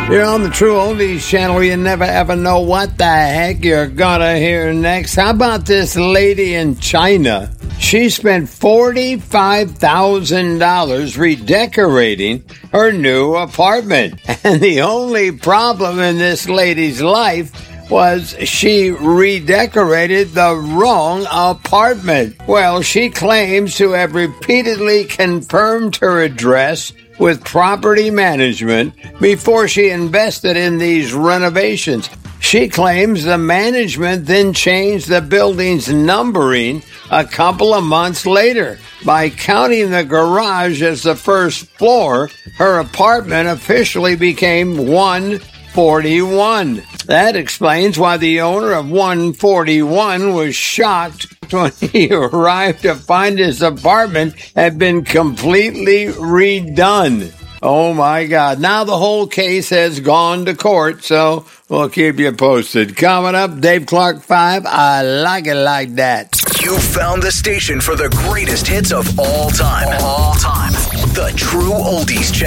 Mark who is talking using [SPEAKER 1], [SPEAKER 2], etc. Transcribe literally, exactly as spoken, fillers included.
[SPEAKER 1] You're on the True Oldies channel. You never ever know what the heck you're gonna hear next. How about this lady in China? She spent forty-five thousand dollars redecorating her new apartment. And the only problem in this lady's life was she redecorated the wrong apartment. Well, she claims to have repeatedly confirmed her address with property management before she invested in these renovations. She claims the management then changed the building's numbering a couple of months later. By counting the garage as the first floor, her apartment officially became one forty-one. That explains why the owner of one forty-one was shocked when he arrived to find his apartment had been completely redone. Oh my God. Now the whole case has gone to court, so we'll keep you posted. Coming up, Dave Clark five. I like it like that.
[SPEAKER 2] You found the station for the greatest hits of all time. All time. The True Oldies Channel.